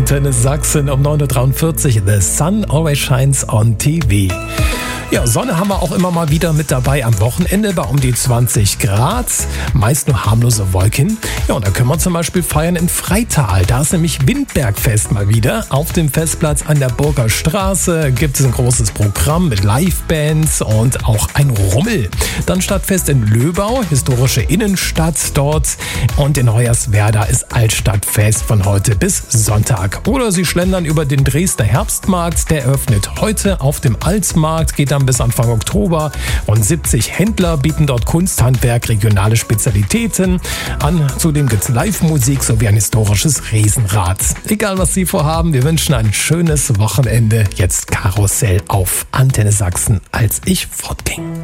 Antenne Sachsen um 9.43 Uhr. The sun always shines on TV. Ja, Sonne haben wir auch immer mal wieder mit dabei am Wochenende bei um die 20 Grad. Meist nur harmlose Wolken. Ja, und da können wir zum Beispiel feiern in Freital. Da ist nämlich Windbergfest mal wieder. Auf dem Festplatz an der Burger Straße gibt es ein großes Programm mit Livebands und auch ein Rummel. Dann Stadtfest in Löbau, historische Innenstadt dort. Und in Hoyerswerda ist Altstadtfest von heute bis Sonntag. Oder Sie schlendern über den Dresdner Herbstmarkt. Der öffnet heute auf dem Altmarkt, geht dann bis Anfang Oktober. Und 70 Händler bieten dort Kunst, Handwerk, regionale Spezialitäten an. Zudem gibt es Live-Musik sowie ein historisches Riesenrad. Egal, was Sie vorhaben, wir wünschen ein schönes Wochenende. Jetzt Karussell auf Antenne Sachsen, als ich fortging.